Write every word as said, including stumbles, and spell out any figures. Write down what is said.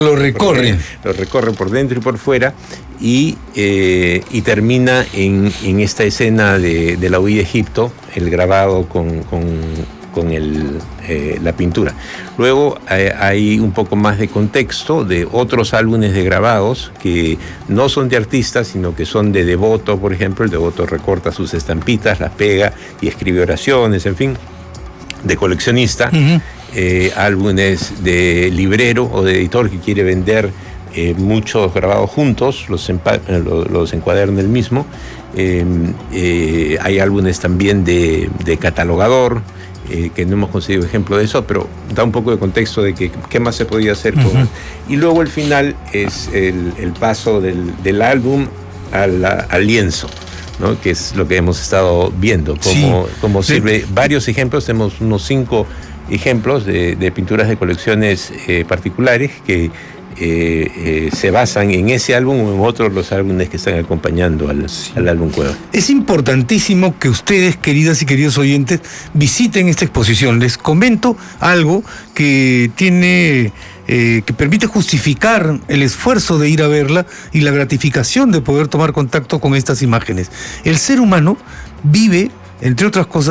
Lo recorre. Lo recorre por dentro y por fuera y, eh, y termina en, en esta escena de, de la huida de Egipto, el grabado con, con, con el, eh, la pintura. Luego eh, hay un poco más de contexto de otros álbumes de grabados que no son de artistas, sino que son de Devoto, por ejemplo. El Devoto recorta sus estampitas, las pega y escribe oraciones, en fin, de coleccionista. Uh-huh. Eh, álbumes de librero o de editor que quiere vender eh, muchos grabados juntos, los, empa- los, los encuaderna él mismo. Eh, eh, hay álbumes también de, de catalogador, eh, que no hemos conseguido ejemplo de eso, pero da un poco de contexto de que, qué más se podía hacer con. Uh-huh. Y luego el final es el, el paso del, del álbum a la, al lienzo, ¿no? Que es lo que hemos estado viendo, como, sí. como sirve. Sí. Varios ejemplos, tenemos unos cinco ejemplos de, de pinturas de colecciones eh, particulares que eh, eh, se basan en ese álbum o en otros los álbumes que están acompañando al, sí. al álbum Cueva. Es importantísimo que ustedes, queridas y queridos oyentes, visiten esta exposición. Les comento algo que tiene... Eh, que permite justificar el esfuerzo de ir a verla y la gratificación de poder tomar contacto con estas imágenes. El ser humano vive, entre otras cosas,